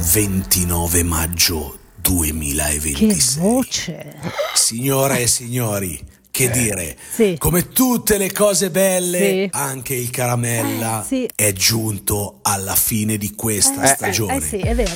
29 maggio Che 2026. voce! Signore e signori, che dire, Sì. come tutte le cose belle, Sì. anche il caramella Sì. è giunto alla fine di questa stagione. Sì, è vero.